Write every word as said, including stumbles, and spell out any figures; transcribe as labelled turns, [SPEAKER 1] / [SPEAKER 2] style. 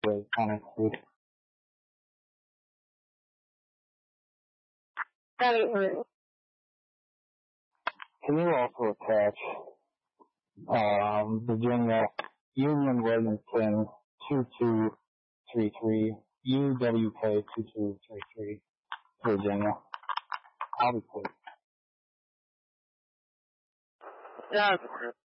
[SPEAKER 1] was kind of cool. Can you also attach um, Virginia Union Williamson two two three three U W K two two three three Virginia? I'll be quick.
[SPEAKER 2] Yeah.